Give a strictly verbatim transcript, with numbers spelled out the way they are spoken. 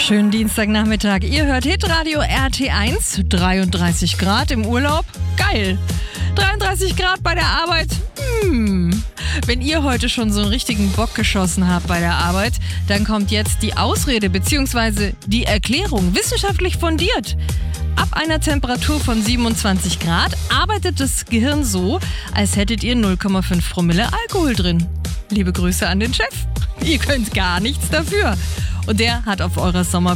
Schönen Dienstagnachmittag. Ihr hört Hitradio R T eins. dreiunddreißig Grad im Urlaub. Geil. dreiunddreißig Grad bei der Arbeit. Hm. Wenn ihr heute schon so einen richtigen Bock geschossen habt bei der Arbeit, dann kommt jetzt die Ausrede bzw. die Erklärung, wissenschaftlich fundiert. Ab einer Temperatur von siebenundzwanzig Grad arbeitet das Gehirn so, als hättet ihr null Komma fünf Promille Alkohol drin. Liebe Grüße an den Chef. Ihr könnt gar nichts dafür. Und der hat auf eurer Sommer